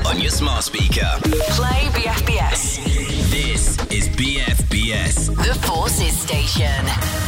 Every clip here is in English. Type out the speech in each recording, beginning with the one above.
on your smart speaker. Play BFBS. This is BFBS. The Forces Station.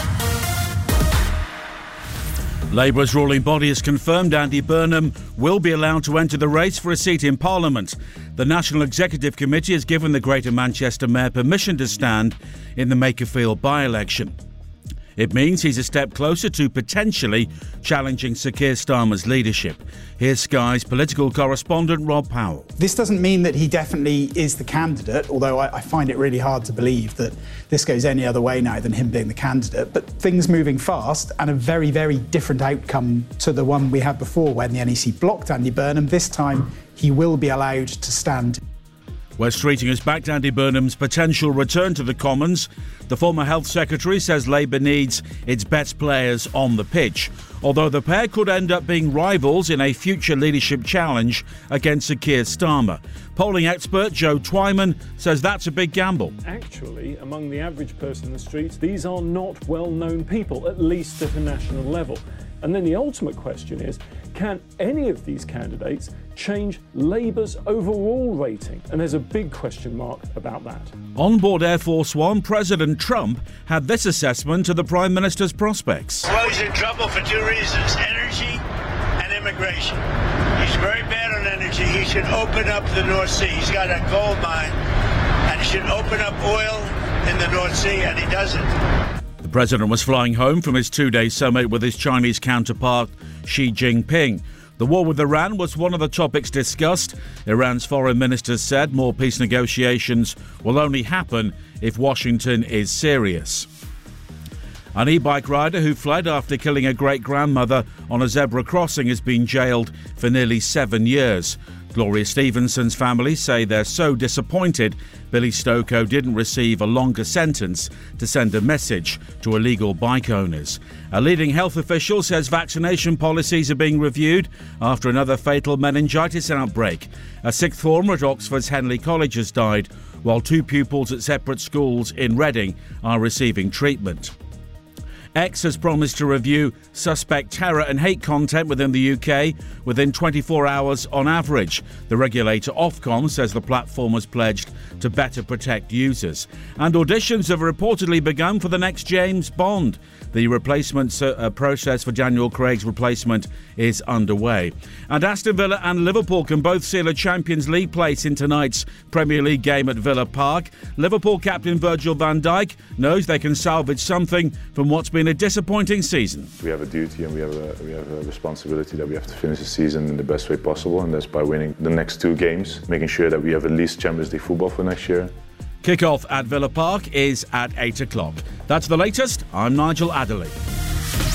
Labour's ruling body has confirmed Andy Burnham will be allowed to enter the race for a seat in Parliament. The National Executive Committee has given the Greater Manchester Mayor permission to stand in the Makerfield by-election. It means he's a step closer to potentially challenging Sir Keir Starmer's leadership. Here's Sky's political correspondent Rob Powell. This doesn't mean that he definitely is the candidate, although I find it really hard to believe that this goes any other way now than him being the candidate. But things moving fast and a very, very different outcome to the one we had before when the NEC blocked Andy Burnham. This time he will be allowed to stand. West Streeting has backed Andy Burnham's potential return to the Commons. The former Health Secretary says Labour needs its best players on the pitch, although the pair could end up being rivals in a future leadership challenge against Sir Keir Starmer. Polling expert Joe Twyman says that's a big gamble. Actually, among the average person in the streets, these are not well-known people, at least at a national level. And then the ultimate question is, can any of these candidates change Labour's overall rating? And there's a big question mark about that. On board Air Force One, President Trump had this assessment of the Prime Minister's prospects. Well, he's in trouble for two reasons: energy and immigration. He's very bad on energy. He should open up the North Sea. He's got a gold mine, and he should open up oil in the North Sea, and he doesn't. The president was flying home from his two-day summit with his Chinese counterpart, Xi Jinping. The war with Iran was one of the topics discussed. Iran's foreign minister said more peace negotiations will only happen if Washington is serious. An e-bike rider who fled after killing a great-grandmother on a zebra crossing has been jailed for nearly 7 years. Gloria Stevenson's family say they're so disappointed Billy Stokoe didn't receive a longer sentence to send a message to illegal bike owners. A leading health official says vaccination policies are being reviewed after another fatal meningitis outbreak. A sixth former at Oxford's Henley College has died, while two pupils at separate schools in Reading are receiving treatment. X has promised to review suspect terror and hate content within the UK within 24 hours on average. The regulator Ofcom says the platform has pledged to better protect users. And auditions have reportedly begun for the next James Bond. The replacement process for Daniel Craig's replacement is underway. And Aston Villa and Liverpool can both seal a Champions League place in tonight's Premier League game at Villa Park. Liverpool captain Virgil van Dijk knows they can salvage something from what's been a disappointing season. We have a duty and we have a responsibility that we have to finish the season in the best way possible, and that's by winning the next two games, making sure that we have at least Champions League football for next year. Kick-off at Villa Park is at 8 o'clock. That's the latest. I'm Nigel Adderley.